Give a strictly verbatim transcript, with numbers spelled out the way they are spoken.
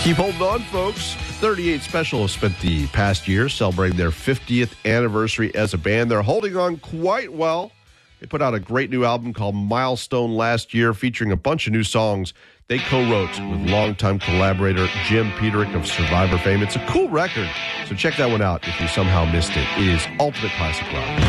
Keep holding on, folks. thirty-eight Special have spent the past year celebrating their fiftieth anniversary as a band. They're holding on quite well. They put out a great new album called Milestone last year, featuring a bunch of new songs they co-wrote with longtime collaborator Jim Peterick of Survivor fame. It's a cool record, so check that one out if you somehow missed it. It is Ultimate Classic Rock.